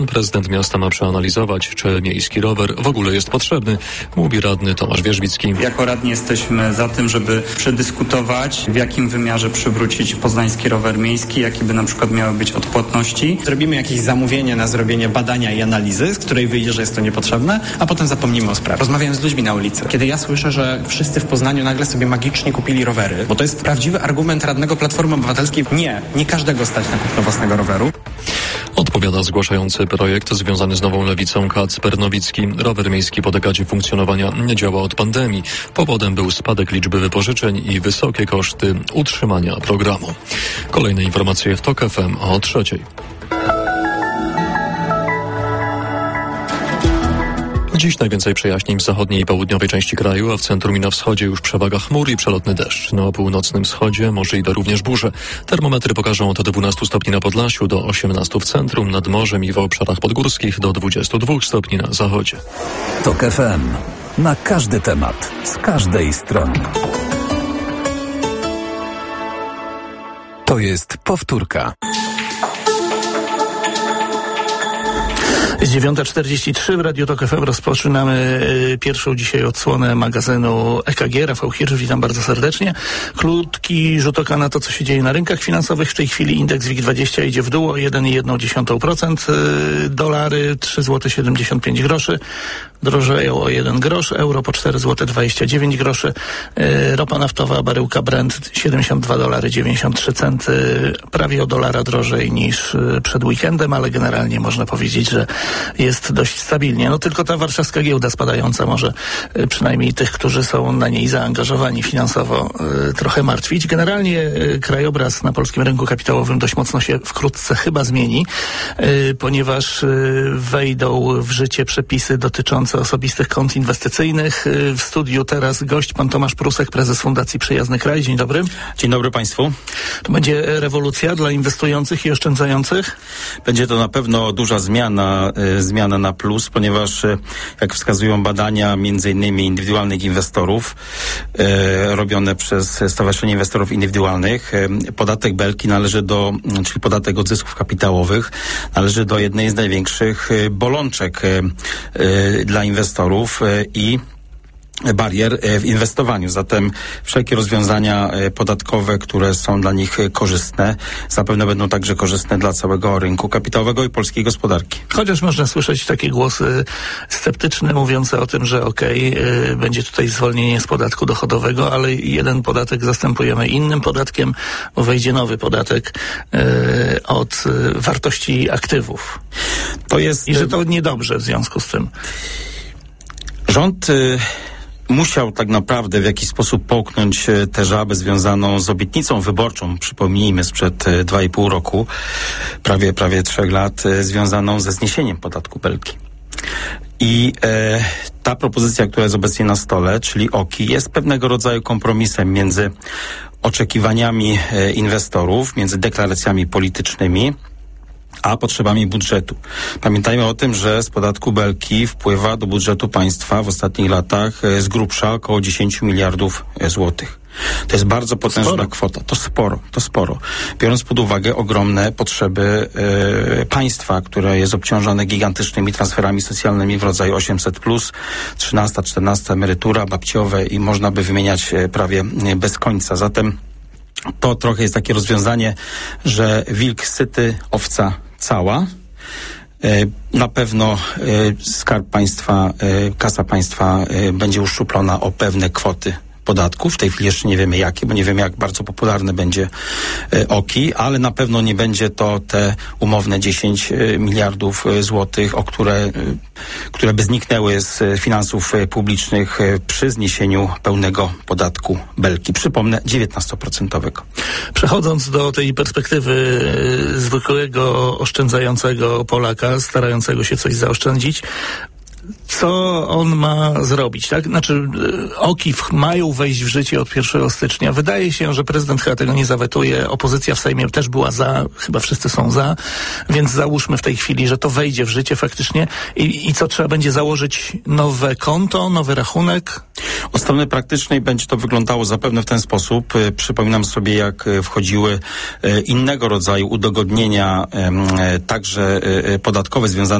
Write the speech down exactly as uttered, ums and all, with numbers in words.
Prezydent miasta ma przeanalizować, czy miejski rower w ogóle jest potrzebny, mówi radny Tomasz Wierzbicki. Jako radni jesteśmy za tym, żeby przedyskutować, w jakim wymiarze przywrócić poznański rower miejski, jakie by na przykład miały być odpłatności. Zrobimy jakieś zamówienie na zrobienie badania i analizy, z której wyjdzie, że jest to niepotrzebne, a potem zapomnimy o sprawie. Rozmawiam z ludźmi na ulicy. Kiedy ja słyszę, że wszyscy w Poznaniu nagle sobie magicznie kupili rowery, bo to jest prawdziwy argument radnego Platformy Obywatelskiej. Nie, nie każdego stać na kupno własnego roweru. Odpowiada zgłaszający projekt związany z Nową Lewicą Kacper Nowicki. Rower miejski po dekadzie funkcjonowania nie działa od pandemii. Powodem był spadek liczby wypożyczeń i wysokie koszty utrzymania programu. Kolejne informacje w TOK F M o trzeciej. Dziś najwięcej przejaśnień w zachodniej i południowej części kraju, a w centrum i na wschodzie już przewaga chmur i przelotny deszcz. Na północnym wschodzie możliwe również burze. Termometry pokażą od dwunastu stopni na Podlasiu do osiemnastu w centrum, nad morzem i w obszarach podgórskich do dwudziestu dwóch stopni na zachodzie. TOK F M. Na każdy temat, z każdej strony. To jest powtórka. Jest dziewiąta czterdzieści trzy, w Radiu TOK F M rozpoczynamy y, pierwszą dzisiaj odsłonę magazynu E K G. Rafał Hirsch, witam bardzo serdecznie. Krótki rzut oka na to, co się dzieje na rynkach finansowych. W tej chwili indeks WIG dwadzieścia idzie w dół o jeden i jedną dziesiątą procent. Y, dolary trzy złote siedemdziesiąt pięć groszy. Drożeją o jeden grosz. Euro po cztery złote dwadzieścia dziewięć groszy. Y, ropa naftowa, baryłka Brent siedemdziesiąt dwa dolary dziewięćdziesiąt trzy centy. Prawie o dolara drożej niż y, przed weekendem, ale generalnie można powiedzieć, że jest dość stabilnie. No tylko ta warszawska giełda spadająca może y, przynajmniej tych, którzy są na niej zaangażowani finansowo, y, trochę martwić. Generalnie y, krajobraz na polskim rynku kapitałowym dość mocno się wkrótce chyba zmieni, y, ponieważ y, wejdą w życie przepisy dotyczące osobistych kont inwestycyjnych. Y, w studiu teraz gość pan Tomasz Prusek, prezes Fundacji Przyjazny Kraj. Dzień dobry. Dzień dobry Państwu. To będzie rewolucja dla inwestujących i oszczędzających? Będzie to na pewno duża zmiana, y, zmiana na plus, ponieważ y, jak wskazują badania między innymi indywidualnych inwestorów y, robione przez Stowarzyszenie Inwestorów Indywidualnych, y, podatek Belki należy do, czyli podatek od zysków kapitałowych, należy do jednej z największych y, bolączek y, y, dla inwestorów y, i barier w inwestowaniu. Zatem wszelkie rozwiązania podatkowe, które są dla nich korzystne, zapewne będą także korzystne dla całego rynku kapitałowego i polskiej gospodarki. Chociaż można słyszeć takie głosy sceptyczne, mówiące o tym, że okej, okay, będzie tutaj zwolnienie z podatku dochodowego, ale jeden podatek zastępujemy innym podatkiem, bo wejdzie nowy podatek y, od y, wartości aktywów. To jest... I że to niedobrze w związku z tym. Rząd... Y- musiał tak naprawdę w jakiś sposób połknąć tę żabę związaną z obietnicą wyborczą, przypomnijmy, sprzed dwa i pół roku, prawie, prawie trzech lat, związaną ze zniesieniem podatku Belki. I e, ta propozycja, która jest obecnie na stole, czyli O K I, jest pewnego rodzaju kompromisem między oczekiwaniami e, inwestorów, między deklaracjami politycznymi, a potrzebami budżetu. Pamiętajmy o tym, że z podatku Belki wpływa do budżetu państwa w ostatnich latach z grubsza około dziesięć miliardów złotych. To jest bardzo potężna sporo. kwota. To sporo, to sporo. Biorąc pod uwagę ogromne potrzeby e, państwa, które jest obciążone gigantycznymi transferami socjalnymi w rodzaju osiemset plus, trzynasta, czternasta emerytura, babciowe i można by wymieniać e, prawie e, bez końca. Zatem to trochę jest takie rozwiązanie, że wilk syty, owca cała. Na pewno skarb państwa, kasa państwa będzie uszczuplona o pewne kwoty podatków. W tej chwili jeszcze nie wiemy jakie, bo nie wiemy jak bardzo popularne będzie O K I, ale na pewno nie będzie to te umowne dziesięć miliardów złotych, o które, które by zniknęły z finansów publicznych przy zniesieniu pełnego podatku Belki. Przypomnę, dziewiętnastoprocentowego. Przechodząc do tej perspektywy zwykłego, oszczędzającego Polaka, starającego się coś zaoszczędzić, co on ma zrobić, tak? Znaczy, O K I W mają wejść w życie od pierwszego stycznia. Wydaje się, że prezydent chyba tego nie zawetuje. Opozycja w Sejmie też była za, chyba wszyscy są za, więc załóżmy w tej chwili, że to wejdzie w życie faktycznie. I, i co, trzeba będzie założyć nowe konto, nowy rachunek? Od strony praktycznej będzie to wyglądało zapewne w ten sposób. E, Przypominam sobie, jak e, wchodziły e, innego rodzaju udogodnienia, e, także e, podatkowe związane